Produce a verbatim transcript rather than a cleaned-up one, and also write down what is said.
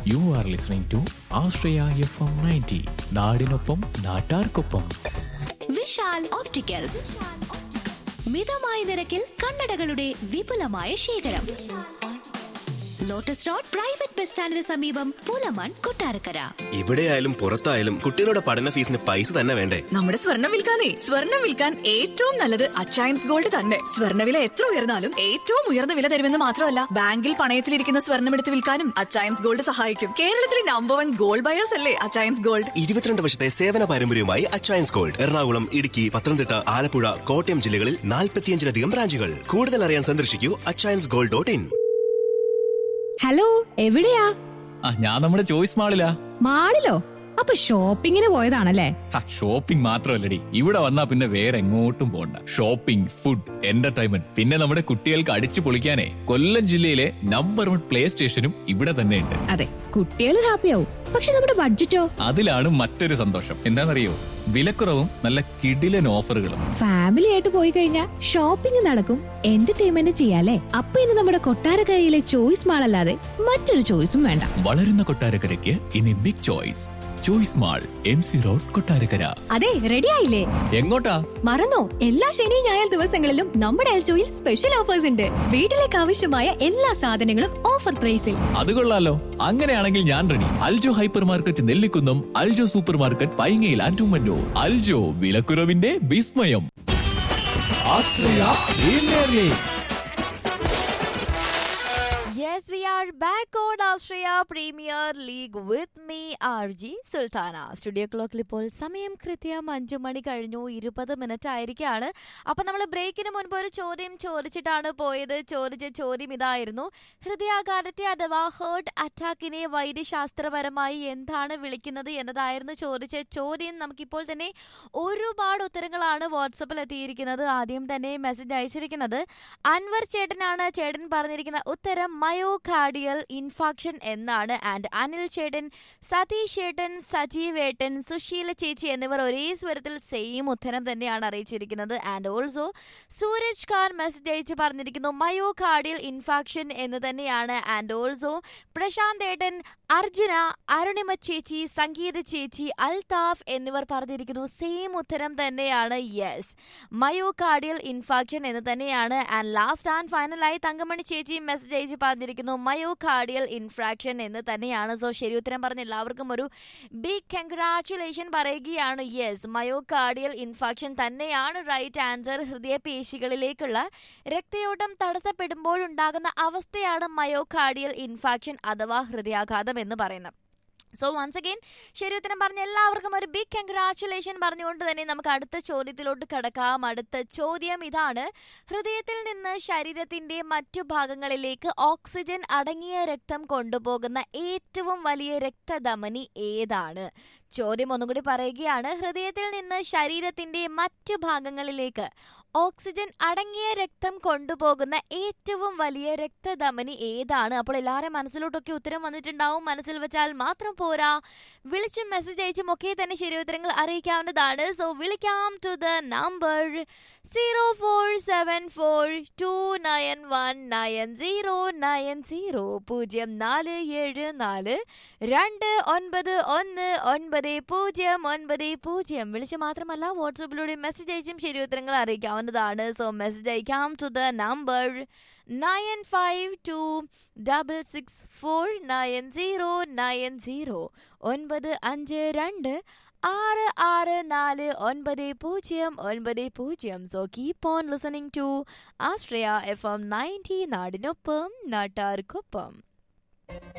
You are listening to Ashraya F M ninety. നാടിനൊപ്പം നാട്ടാർക്കൊപ്പം. Vishal opticals, മിതമായ നിരക്കിൽ കണ്ണടകളുടെ വിപുലമായ ശേഖരം. ലോട്ടസ് റോഡ് പ്രൈവറ്റ് ബസ് സ്റ്റാൻഡിന് സമീപം, പൂലമാൻ, കൊട്ടാരക്കര. എവിടെയായാലും പുറത്തായാലും കുട്ടികളുടെ പഠന ഫീസിന് പൈസ തന്നെ വേണ്ടേ? നമ്മുടെ സ്വർണ്ണം വിൽക്കാനേ സ്വർണ്ണം വിൽക്കാൻ ഏറ്റവും നല്ലത് അച്ചയൻസ് ഗോൾഡ് തന്നെ. സ്വർണ്ണവില എത്ര ഉയർന്നാലും ഏറ്റവും ഉയർന്ന വില തരുമെന്ന് മാത്രമല്ല, ബാങ്കിൽ പണയത്തിലിരിക്കുന്ന സ്വർണ്ണം എടുത്ത് വിൽക്കാനും അച്ചയൻസ് ഗോൾഡ് സഹായിക്കും. കേരളത്തിലെ നമ്പർ വൺ ഗോൾഡ് ബയേഴ്സ് അല്ലേ അച്ചയൻസ് ഗോൾഡ്. ഇരുപത്തിരണ്ട് വർഷത്തെ സേവന പാരമ്പര്യവുമായി അച്ചയൻസ് ഗോൾഡ് എറണാകുളം, ഇടുക്കി, പത്തനംതിട്ട, ആലപ്പുഴ, കോട്ടയം ജില്ലകളിൽ നാൽപ്പത്തിയഞ്ചിലധികം ബ്രാഞ്ചുകൾ. കൂടുതൽ അറിയാൻ സന്ദർശിക്കൂ Achayans gold dot in. Hello, എവിടെയാ? ഞാൻ നമ്മുടെ ചോയ്സ് മാളിലാ. മാളിലോ? അപ്പൊ ഷോപ്പിങ്ങിന് പോയതാണല്ലേ? ഷോപ്പിംഗ് മാത്രമല്ലടി, ഇവിടെ വന്നാ പിന്നെ വേറെ എങ്ങോട്ടും പോണ്ട. ഷോപ്പിംഗ്, ഫുഡ്, എന്റർടൈൻമെന്റ്, പിന്നെ നമ്മുടെ കുട്ടികൾക്ക് അടിച്ചു പൊളിക്കാനേ കൊല്ലം ജില്ലയിലെ നമ്പർ വൺ പ്ലേ സ്റ്റേഷനും ഇവിടെ തന്നെ ഉണ്ട്. അതെ, കുട്ടികൾ ഹാപ്പിയാവും. പക്ഷെ നമ്മുടെ ബഡ്ജറ്റോ? അതിലാണ് മറ്റൊരു സന്തോഷം. എന്താണെന്നറിയോ? വിലക്കുറവും നല്ല കിടിലൻ ഓഫറുകളും. ഫാമിലി ആയിട്ട് പോയി കഴിഞ്ഞാൽ ഷോപ്പിംഗ് നടക്കും, എന്റർടൈൻമെന്റ് ചെയ്യാലേ. അപ്പൊ ഇനി നമ്മുടെ കൊട്ടാരക്കരയിലെ ചോയ്സ് മാൾ അല്ലാതെ മറ്റൊരു ചോയ്സും വേണ്ട. വളരുന്ന കൊട്ടാരക്കരയ്ക്ക് ഇനി big choice. Choice mall, M C road, Kottarakkara. അതെ, റെഡി ആയില്ലേ? എങ്ങോട്ടാ? മറന്നോ? എല്ലാ ശനി ഞായർ ദിവസങ്ങളിലും നമ്മുടെ എൽജോയിൽ സ്പെഷ്യൽ ഓഫേഴ്സ് ഉണ്ട്. വീട്ടിലേക്ക് ആവശ്യമായ എല്ലാ സാധനങ്ങളും ഓഫർ പ്രൈസിൽ. അത് കൊള്ളാലോ. അങ്ങനെയാണെങ്കിൽ ഞാൻ ready. Aljo hyper market Nellikunnam, Aljo super market പൈങ്ങയിൽ, ആൻഡുമന്നൂർ. Aljo, വിലക്കുറവിന്റെ വിസ്മയം. ആശ്രയ premier league. Yes, we are back on Australia Premier League with me, R J Sultana. Studio ക്ലോക്കിൽ ഇപ്പോൾ സമയം കൃത്യം അഞ്ചു മണി കഴിഞ്ഞു ഇരുപത് മിനിറ്റ് ആയിരിക്കാണ്. അപ്പൊ നമ്മൾ ബ്രേക്കിന് മുൻപ് ഒരു ചോദ്യം ചോദിച്ചിട്ടാണ് പോയത്. ചോദിച്ച ചോദ്യം ഇതായിരുന്നു: ഹൃദയാഘാതത്തെ അഥവാ ഹേർട്ട് അറ്റാക്കിനെ വൈദ്യശാസ്ത്രപരമായി എന്താണ് വിളിക്കുന്നത് എന്നതായിരുന്നു ചോദിച്ച ചോദ്യം. നമുക്കിപ്പോൾ തന്നെ ഒരുപാട് ഉത്തരങ്ങളാണ് വാട്സപ്പിൽ എത്തിയിരിക്കുന്നത്. ആദ്യം തന്നെ മെസ്സേജ് അയച്ചിരിക്കുന്നത് അൻവർ ചേട്ടനാണ്. ചേട്ടൻ പറഞ്ഞിരിക്കുന്ന ഉത്തരം മയോകാർഡിയൽ ഇൻഫാക്ഷൻ എന്നാണ്. ആൻഡ് അനിൽ ചേട്ടൻ, സതീഷ് ചേട്ടൻ, സജീവ് ഏട്ടൻ, സുശീല ചേച്ചി എന്നിവർ ഒരേ സ്വരത്തിൽ സെയിം ഉത്തരം തന്നെയാണ് അറിയിച്ചിരിക്കുന്നത്. And also Sooraj Khan message അയച്ച് പറഞ്ഞിരിക്കുന്നു മയോകാർഡിയൽ ഇൻഫാക്ഷൻ എന്ന് തന്നെയാണ്. ആൻഡ് ഓൾസോ പ്രശാന്ത് ഏട്ടൻ, അർജുന, അരുണിമ ചേച്ചി, സംഗീത ചേച്ചി, അൽതാഫ് എന്നിവർ പറഞ്ഞിരിക്കുന്നു സെയിം ഉത്തരം തന്നെയാണ്. യെസ്, മയോകാർഡിയൽ ഇൻഫാക്ഷൻ എന്ന് തന്നെയാണ്. ആൻഡ് ലാസ്റ്റ് ആൻഡ് ഫൈനലായി തങ്കമണി ചേച്ചി മെസ്സേജ് അയച്ച് പറഞ്ഞിരിക്കുന്നു മയോകാർഡിയൽ ഇൻഫ്രാക്ഷൻ എന്ന് തന്നെയാണ്. സോ ശരി ഉത്തരം പറഞ്ഞ എല്ലാവർക്കും ഒരു ബിഗ് കൺഗ്രാറ്റുലേഷൻ പറയുകയാണ്. യെസ്, മയോകാർഡിയൽ ഇൻഫാക്ഷൻ തന്നെയാണ് റൈറ്റ് ആൻസർ. ഹൃദയപേശികളിലേക്കുള്ള രക്തയോട്ടം തടസ്സപ്പെടുമ്പോഴുണ്ടാകുന്ന അവസ്ഥയാണ് മയോകാർഡിയൽ ഇൻഫാക്ഷൻ അഥവാ ഹൃദയാഘാതം എന്ന് പറയുന്നത്. സോ വൺസ് അഗെയിൻ ശരി ഉത്തരം പറഞ്ഞ എല്ലാവർക്കും ഒരു ബിഗ് കൺഗ്രാറ്റുലേഷൻ പറഞ്ഞുകൊണ്ട് തന്നെ നമുക്ക് അടുത്ത ചോദ്യത്തിലോട്ട് കടക്കാം. അടുത്ത ചോദ്യം ഇതാണ്: ഹൃദയത്തിൽ നിന്ന് ശരീരത്തിന്റെ മറ്റു ഭാഗങ്ങളിലേക്ക് ഓക്സിജൻ അടങ്ങിയ രക്തം കൊണ്ടുപോകുന്ന ഏറ്റവും വലിയ രക്തധമനി ഏതാണ്? ചോദ്യം ഒന്നുകൂടി പറയുകയാണ്: ഹൃദയത്തിൽ നിന്ന് ശരീരത്തിന്റെ മറ്റു ഭാഗങ്ങളിലേക്ക് ഓക്സിജൻ അടങ്ങിയ രക്തം കൊണ്ടുപോകുന്ന ഏറ്റവും വലിയ രക്തധമനി ഏതാണ്? അപ്പോൾ എല്ലാവരും മനസ്സിലോട്ടൊക്കെ ഉത്തരം വന്നിട്ടുണ്ടാവും. മനസ്സിൽ വെച്ചാൽ മാത്രം പോരാ, വിളിച്ചും മെസ്സേജ് അയച്ചും ഒക്കെ തന്നെ ശരി ഉത്തരങ്ങൾ അറിയിക്കാവുന്നതാണ്. സോ വിളിക്കാം to the number zero four seven four to nine one nine zero nine zero പൂജ്യം നാല് ഏഴ് നാല് രണ്ട് ഒൻപത് ഒന്ന് ഒൻപത് പൂജ്യം ഒൻപത് പൂജ്യം. വിളിച്ച് മാത്രമല്ല വാട്സാപ്പിലൂടെ മെസ്സേജ് അയച്ചും ശരി ഉത്തരങ്ങൾ അറിയിക്കാവുന്നതാണ്. സോ മെസ്സേജ് അയക്കാം to the number nine five to double six four nine zero nine zero ഒൻപത് അഞ്ച് രണ്ട് ആറ് ആറ് നാല് ഒൻപത് പൂജ്യം ഒൻപത് പൂജ്യം. So keep on listening to Ashraya F M ninety, നാടിനൊപ്പം നാട്ടാർക്കൊപ്പം.